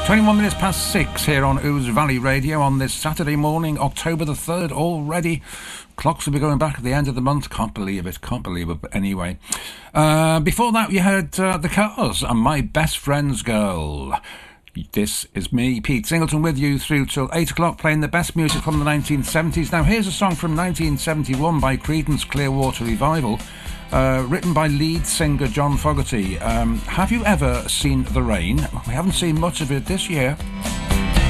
21 minutes past 6 here on Ouse Valley Radio on this Saturday morning, October the 3rd already. Clocks will be going back at the end of the month. Can't believe it. But anyway. Before that, you heard The Cars and My Best Friend's Girl. This is me, Pete Singleton, with you through till 8 o'clock, playing the best music from the 1970s. Now, here's a song from 1971 by Creedence Clearwater Revival, written by lead singer John Fogerty. Have you ever seen the rain? We haven't seen much of it this year.